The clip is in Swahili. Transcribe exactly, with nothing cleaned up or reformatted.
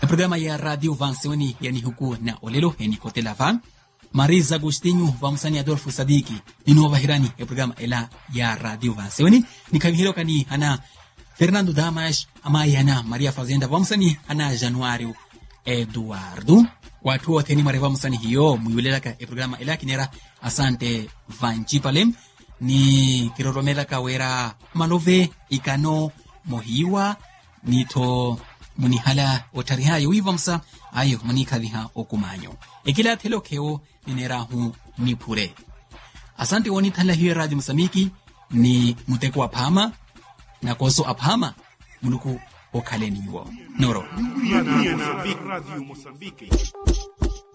programa ya Radio Vansoni yani huku na olelo yani kote lava. Mariza Agostinho vamsani Adolfo Sadiki nino vahirani ya programa ela ya Radio Vansoni. Nikamihilo kani hana Fernando Damas amai hana Maria Fazenda vamsani hana Januario Eduardo. Watu wote ni mare vamsani hiyo muyulelaka ya programa ela kinera asante vanchipalem. Ni kiroromela kawera manove ikano mohiwa nito munihala otarihayo wivamsa ayo munikadhiha okumanyo ekila telo keo ninerahu nipure. Asante woni thala hiyo radio Msamiki ni muteko apama na koso apama munuku okaleni wo noro. Radio Mosambiki.